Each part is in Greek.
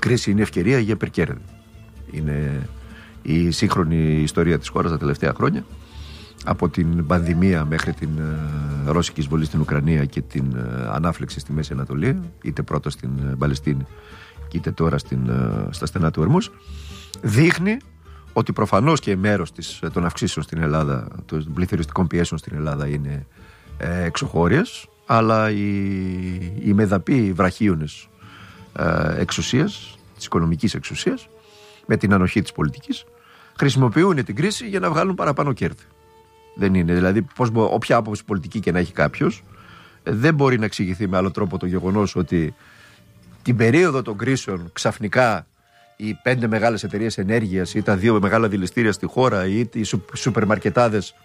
κρίση είναι ευκαιρία για υπερκέρδη. Είναι η σύγχρονη ιστορία της χώρας τα τελευταία χρόνια, από την πανδημία μέχρι την ρώσικη εισβολή στην Ουκρανία και την ανάφλεξη στη Μέση Ανατολή, είτε πρώτα στην Παλαιστίνη και είτε τώρα στα στενά του Ορμούς, δείχνει ότι προφανώς και μέρος των αυξήσεων στην Ελλάδα, των πληθωριστικών πιέσεων στην Ελλάδα είναι εξωχώριες, αλλά οι μεδαποί βραχίονες εξουσίας, της οικονομικής εξουσίας, με την ανοχή της πολιτικής, χρησιμοποιούν την κρίση για να βγάλουν παραπάνω κέρδη. Δεν είναι, δηλαδή, όποια άποψη πολιτική και να έχει κάποιος, δεν μπορεί να εξηγηθεί με άλλο τρόπο το γεγονός ότι την περίοδο των κρίσεων ξαφνικά οι 5 μεγάλες εταιρείες ενέργειας ή τα 2 μεγάλα δηληστήρια στη χώρα ή οι σούπερ μαρκετάδες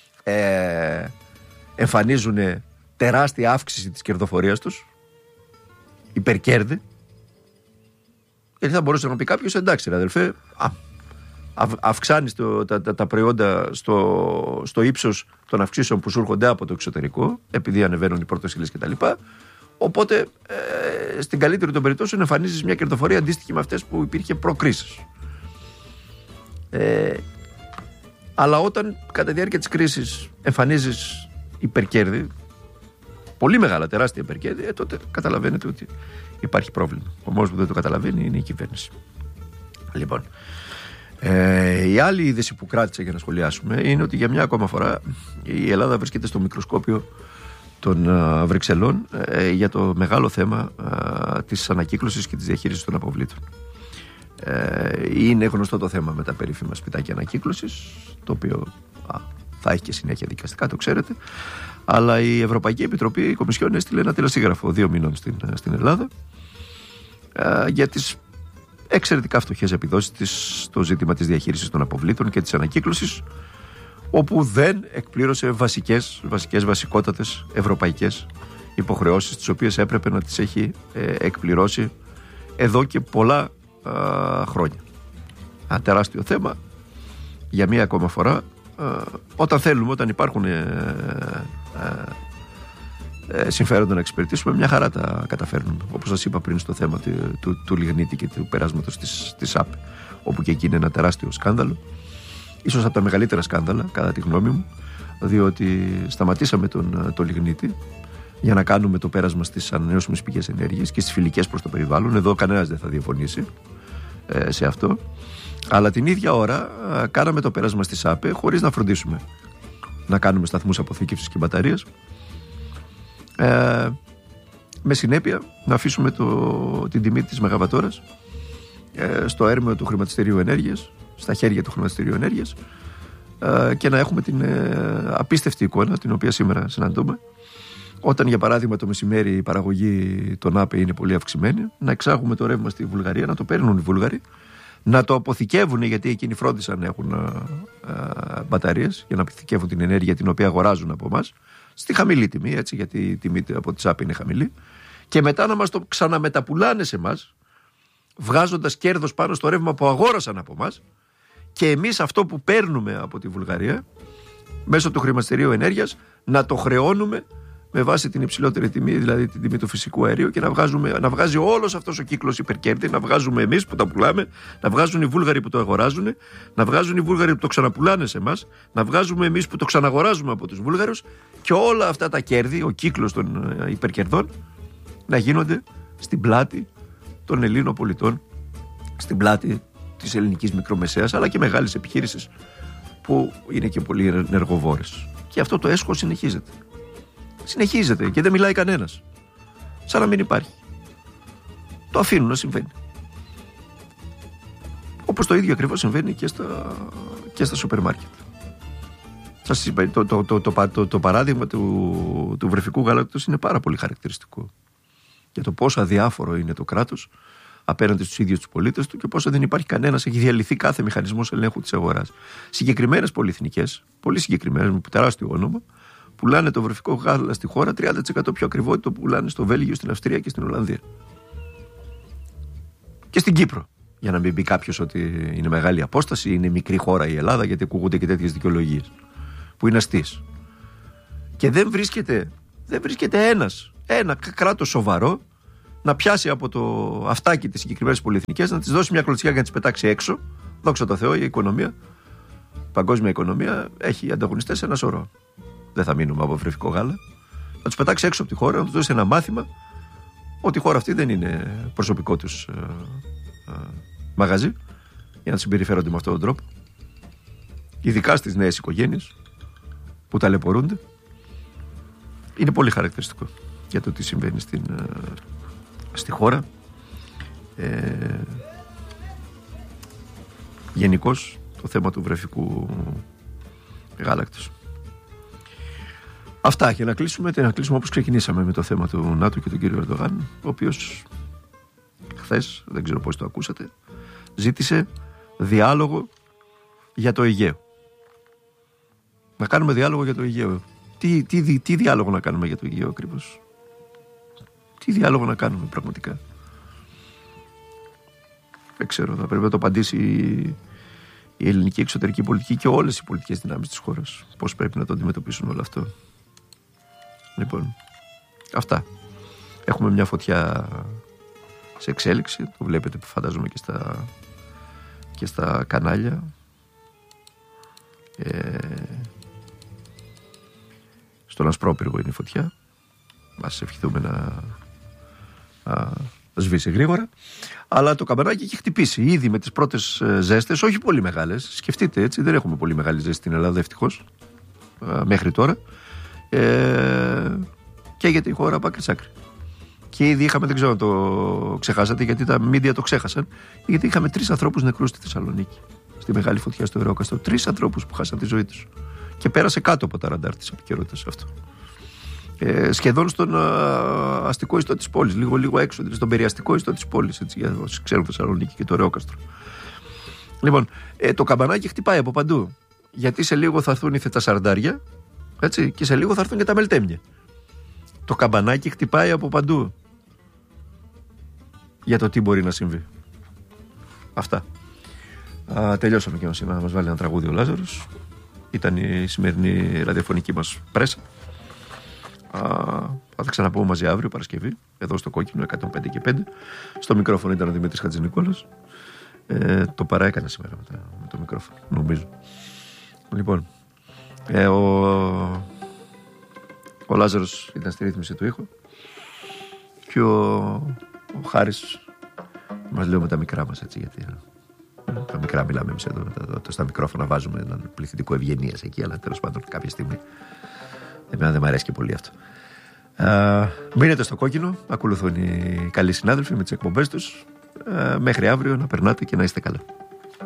εμφανίζουν τεράστια αύξηση της κερδοφορίας τους, υπερκέρδη. Γιατί θα μπορούσε να πει κάποιος, εντάξει ρε αδελφέ, αυξάνεις τα προϊόντα στο ύψος των αυξήσεων που σου έρχονται από το εξωτερικό, επειδή ανεβαίνουν οι πρώτες ύλες κτλ. Οπότε στην καλύτερη των περιπτώσεων εμφανίζεις μια κερδοφορία αντίστοιχη με αυτές που υπήρχε προκρίσεις. Αλλά όταν κατά τη διάρκεια της κρίσης εμφανίζεις υπερκέρδη, πολύ μεγάλα, τεράστια υπερκέρδη, τότε καταλαβαίνετε ότι υπάρχει πρόβλημα. Ο μόνος που δεν το καταλαβαίνει είναι η κυβέρνηση. Λοιπόν, η άλλη είδηση που κράτησα για να σχολιάσουμε είναι ότι για μια ακόμα φορά η Ελλάδα βρίσκεται στο μικροσκόπιο των Βρυξελών για το μεγάλο θέμα της ανακύκλωσης και της διαχείρισης των αποβλήτων. Είναι γνωστό το θέμα με τα περίφημα σπιτάκια ανακύκλωσης, το οποίο θα έχει και συνέχεια δικαστικά, το ξέρετε. Αλλά η Ευρωπαϊκή Επιτροπή, η Κομισιόν, έστειλε ένα τηλεσίγραφο 2 μηνών στην Ελλάδα για τις εξαιρετικά φτωχές επιδόσεις της στο ζήτημα της διαχείρισης των αποβλήτων και της ανακύκλωσης, όπου δεν εκπλήρωσε βασικότατες ευρωπαϊκές υποχρεώσεις, τις οποίες έπρεπε να τις έχει εκπληρώσει εδώ και πολλά χρόνια. Ένα τεράστιο θέμα για μία ακόμα φορά. Όταν υπάρχουν συμφέροντα να εξυπηρετήσουμε, μια χαρά τα καταφέρνουμε. Όπως σας είπα πριν στο θέμα του λιγνίτη και του περάσματος της ΑΠΕ, όπου και εκεί είναι ένα τεράστιο σκάνδαλο, ίσως από τα μεγαλύτερα σκάνδαλα κατά τη γνώμη μου, διότι σταματήσαμε το λιγνίτη για να κάνουμε το πέρασμα στις ανανεώσιμες πηγές ενέργειας και στις φιλικές προς το περιβάλλον. Εδώ κανένας δεν θα διαφωνήσει σε αυτό. Αλλά την ίδια ώρα κάναμε το πέρασμα στις ΑΠΕ χωρίς να φροντίσουμε να κάνουμε σταθμούς αποθήκευσης και μπαταρίες, με συνέπεια να αφήσουμε την τιμή της μεγαβατόρας στο έρμεο του χρηματιστηρίου ενέργειας, στα χέρια του χρηματιστηρίου ενέργειας, και να έχουμε την απίστευτη εικόνα την οποία σήμερα συναντούμε, όταν για παράδειγμα το μεσημέρι η παραγωγή των ΑΠΕ είναι πολύ αυξημένη, να εξάγουμε το ρεύμα στη Βουλγαρία, να το παίρνουν οι Βούλγαροι, να το αποθηκεύουν, γιατί εκείνοι φρόντισαν να έχουν μπαταρίες για να αποθηκεύουν την ενέργεια την οποία αγοράζουν από εμάς στη χαμηλή τιμή, έτσι, γιατί η τιμή από τις ΑΠΕ είναι χαμηλή, και μετά να μας το ξαναμεταπουλάνε σε εμάς, βγάζοντας κέρδος πάνω στο ρεύμα που αγόρασαν από εμάς, και εμείς αυτό που παίρνουμε από τη Βουλγαρία μέσω του χρηματιστηρίου ενέργειας να το χρεώνουμε με βάση την υψηλότερη τιμή, δηλαδή την τιμή του φυσικού αερίου, και να βγάζει όλος αυτός ο κύκλος υπερκέρδη, να βγάζουμε εμείς που τα πουλάμε, να βγάζουν οι Βούλγαροι που το αγοράζουν, να βγάζουν οι Βούλγαροι που το ξαναπουλάνε σε εμάς, να βγάζουμε εμείς που το ξαναγοράζουμε από τους Βούλγαρους, και όλα αυτά τα κέρδη, ο κύκλος των υπερκερδών, να γίνονται στην πλάτη των Ελλήνων πολιτών, στην πλάτη της ελληνικής μικρομεσαίας, αλλά και μεγάλης επιχείρησης που είναι και πολύ ενεργοβόρες. Και αυτό το έσχος συνεχίζεται. Συνεχίζεται και δεν μιλάει κανένας. Σαν να μην υπάρχει. Το αφήνουν να συμβαίνει. Όπως το ίδιο ακριβώς συμβαίνει και στα σούπερ μάρκετ. Σας είπα, το παράδειγμα του βρεφικού γάλακτος είναι πάρα πολύ χαρακτηριστικό για το πόσο αδιάφορο είναι το κράτος απέναντι στους ίδιους τους πολίτες του και πόσο δεν υπάρχει κανένας, έχει διαλυθεί κάθε μηχανισμός ελέγχου της αγοράς. Συγκεκριμένες πολυεθνικές, πολύ συγκεκριμένες, με τεράστιο όνομα, πουλάνε το βρεφικό γάλα στη χώρα 30% πιο ακριβό ότι το πουλάνε στο Βέλγιο, στην Αυστρία και στην Ολλανδία. Και στην Κύπρο. Για να μην πει κάποιος ότι είναι μεγάλη απόσταση, είναι μικρή χώρα η Ελλάδα, γιατί ακούγονται και τέτοιες δικαιολογίες που είναι αστείες. Και δεν βρίσκεται ένα κράτος σοβαρό να πιάσει από το αυτάκι τις συγκεκριμένες πολυεθνικές, να τις δώσει μια κλωτσιά για να τις πετάξει έξω. Δόξα τω Θεώ, η οικονομία, η παγκόσμια οικονομία έχει ανταγωνιστές ένα σωρό. Δεν θα μείνουμε από βρεφικό γάλα. Να τους πετάξει έξω από τη χώρα, να τους δώσει ένα μάθημα ότι η χώρα αυτή δεν είναι προσωπικό τους μαγαζί, για να συμπεριφέρονται με αυτόν τον τρόπο. Ειδικά στις νέες οικογένειες που ταλαιπωρούνται. Είναι πολύ χαρακτηριστικό για το τι συμβαίνει στη χώρα. Γενικώς το θέμα του βρεφικού γάλακτος. Αυτά, και να κλείσουμε όπως ξεκινήσαμε, με το θέμα του ΝΑΤΟ και του κύριο Ερντογάν, ο οποίος χθες, δεν ξέρω πώς το ακούσατε, ζήτησε διάλογο για το Αιγαίο. Να κάνουμε διάλογο για το Αιγαίο. Τι διάλογο να κάνουμε για το Αιγαίο ακριβώς? Τι διάλογο να κάνουμε πραγματικά? Δεν ξέρω, θα πρέπει να το απαντήσει η ελληνική εξωτερική πολιτική και όλες οι πολιτικές δυνάμεις της χώρας. Πώς πρέπει να το αντιμετωπίσουν όλο αυτό. Λοιπόν, αυτά. Έχουμε μια φωτιά σε εξέλιξη, το βλέπετε, φαντάζομαι, και στα κανάλια. Στον Ασπρόπυργο είναι η φωτιά. Ας ευχηθούμε να σβήσει γρήγορα. Αλλά το καμπανάκι έχει χτυπήσει ήδη με τις πρώτες ζέστες, όχι πολύ μεγάλες. Σκεφτείτε, έτσι, δεν έχουμε πολύ μεγάλη ζέστη στην Ελλάδα, ευτυχώς, μέχρι τώρα. Καίγεται η χώρα από άκρη σ' άκρη. Και ήδη είχαμε, δεν ξέρω αν το ξεχάσατε, γιατί τα media το ξέχασαν, γιατί είχαμε 3 ανθρώπους νεκρούς στη Θεσσαλονίκη, στη μεγάλη φωτιά στο Ερόκαστρο. 3 ανθρώπους που χάσαν τη ζωή τους. Και πέρασε κάτω από τα ραντάρ της επικαιρότητας αυτό. Σχεδόν στον αστικό ιστό της πόλης, λίγο έξω, δηλαδή στον περιαστικό ιστό της πόλης, έτσι, για όσοι ξέρουν Θεσσαλονίκη και το Ερόκαστρο. Λοιπόν, το καμπανάκι χτυπάει από παντού. Γιατί σε λίγο θα έρθουν οι θετασαρντάρια, έτσι, και σε λίγο θα έρθουν και τα μελτέμια. Το καμπανάκι χτυπάει από παντού για το τι μπορεί να συμβεί. Αυτά. Τελειώσαμε και να μας βάλει ένα τραγούδι ο Λάζαρος. Ήταν η σημερινή ραδιοφωνική μας πρέσα. Θα τα ξαναπούμε μαζί αύριο Παρασκευή, εδώ στο Κόκκινο 105 και 5. Στο μικρόφωνο ήταν ο Δημήτρης Χατζηνικόλας. Το παραέκανα σήμερα με το μικρόφωνο, νομίζω. Λοιπόν, ο Λάζαρος ήταν στη ρύθμιση του ήχου και ο Χάρης μας λέει με τα μικρά μας, έτσι, γιατί τα μικρά μιλάμε εμείς εδώ, στα μικρόφωνα βάζουμε έναν πληθυντικό ευγενίας εκεί, αλλά τέλος πάντων κάποια στιγμή εμένα δεν μου αρέσει και πολύ αυτό. Μείνετε στο Κόκκινο, ακολουθούν οι καλοί συνάδελφοι με τις εκπομπές τους. Μέχρι αύριο να περνάτε και να είστε καλά.